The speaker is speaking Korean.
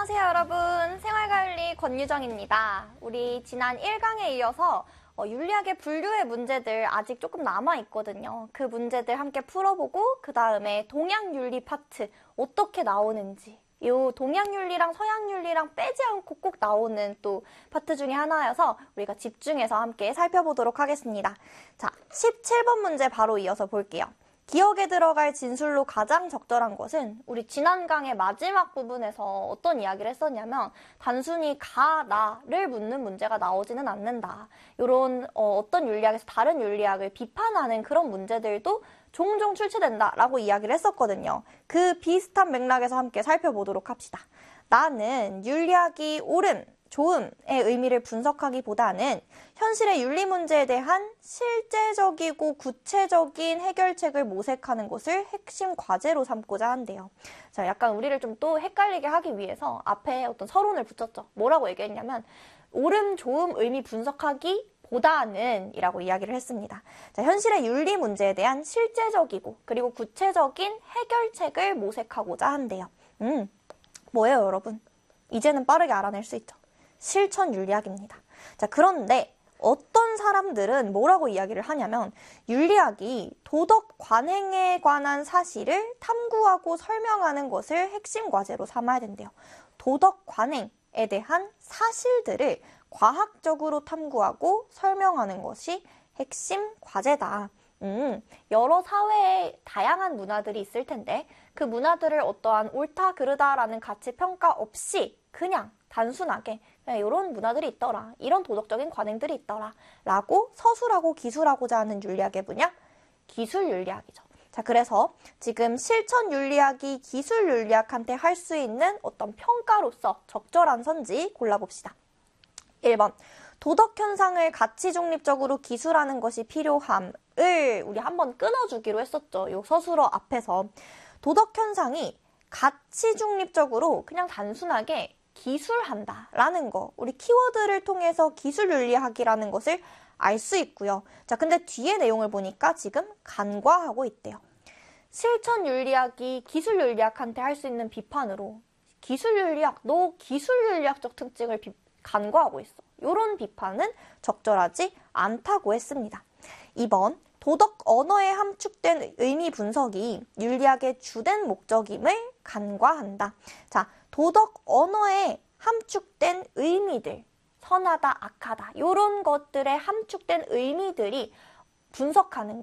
안녕하세요 여러분, 생활관리 권유정입니다. 우리 지난 1강에 이어서 윤리학의 분류의 문제들 아직 조금 남아있거든요. 그 문제들 함께 풀어보고 그 다음에 동양윤리 파트 어떻게 나오는지, 이 동양윤리랑 서양윤리랑 빼지 않고 꼭 나오는 또 파트 중에 하나여서 우리가 집중해서 함께 살펴보도록 하겠습니다. 자, 17번 문제 바로 이어서 볼게요. 기억에 들어갈 진술로 가장 적절한 것은, 우리 지난 강의 마지막 부분에서 어떤 이야기를 했었냐면 단순히 가, 나를 묻는 문제가 나오지는 않는다. 이런 어떤 윤리학에서 다른 윤리학을 비판하는 그런 문제들도 종종 출제된다라고 이야기를 했었거든요. 그 비슷한 맥락에서 함께 살펴보도록 합시다. 나는 윤리학이 옳음, 좋음의 의미를 분석하기보다는 현실의 윤리 문제에 대한 실제적이고 구체적인 해결책을 모색하는 것을 핵심 과제로 삼고자 한대요. 자, 약간 우리를 좀 또 헷갈리게 하기 위해서 앞에 어떤 서론을 붙였죠. 뭐라고 얘기했냐면 옳음, 좋음 의미 분석하기보다는 이라고 이야기를 했습니다. 자, 현실의 윤리 문제에 대한 실제적이고 그리고 구체적인 해결책을 모색하고자 한대요. 뭐예요, 여러분? 이제는 빠르게 알아낼 수 있죠. 실천 윤리학입니다. 자, 그런데 어떤 사람들은 뭐라고 이야기를 하냐면 윤리학이 도덕 관행에 관한 사실을 탐구하고 설명하는 것을 핵심 과제로 삼아야 된대요. 도덕 관행에 대한 사실들을 과학적으로 탐구하고 설명하는 것이 핵심 과제다. 여러 사회에 다양한 문화들이 있을 텐데 그 문화들을 어떠한 옳다 그르다라는 가치 평가 없이 그냥 단순하게 그냥 이런 문화들이 있더라, 이런 도덕적인 관행들이 있더라 라고 서술하고 기술하고자 하는 윤리학의 분야? 기술윤리학이죠. 자, 그래서 지금 실천윤리학이 기술윤리학한테 할 수 있는 어떤 평가로서 적절한 선지 골라봅시다. 1번, 도덕현상을 가치 중립적으로 기술하는 것이 필요함을 우리 한번 끊어주기로 했었죠. 이 서술어 앞에서. 도덕현상이 가치 중립적으로 그냥 단순하게 기술한다라는 거, 우리 키워드를 통해서 기술윤리학이라는 것을 알 수 있고요. 자, 근데 뒤에 내용을 보니까 지금 간과하고 있대요. 실천윤리학이 기술윤리학한테 할 수 있는 비판으로 기술윤리학, 너 기술윤리학적 특징을 간과하고 있어. 이런 비판은 적절하지 않다고 했습니다. 2번, 도덕 언어에 함축된 의미 분석이 윤리학의 주된 목적임을 간과한다. 자, 도덕 언어에 함축된 의미들, 선하다, 악하다 이런 것들에 함축된 의미들이 분석하는